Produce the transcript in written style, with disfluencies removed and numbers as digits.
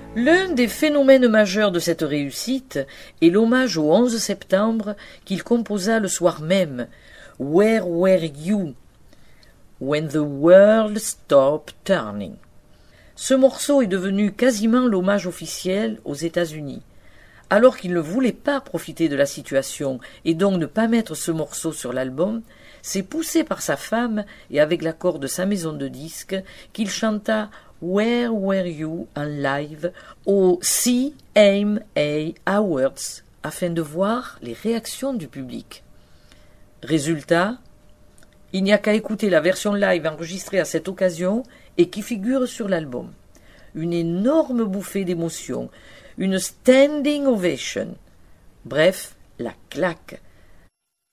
L'un des phénomènes majeurs de cette réussite est l'hommage au 11 septembre qu'il composa le soir même, « Where were you when the world stopped turning ». Ce morceau est devenu quasiment l'hommage officiel aux États-Unis. Alors qu'il ne voulait pas profiter de la situation et donc ne pas mettre ce morceau sur l'album, c'est poussé par sa femme et avec l'accord de sa maison de disques qu'il chanta « Where were you » en live au CMA Awards afin de voir les réactions du public. Résultat, il n'y a qu'à écouter la version live enregistrée à cette occasion et qui figure sur l'album. Une énorme bouffée d'émotion, une standing ovation. Bref, la claque.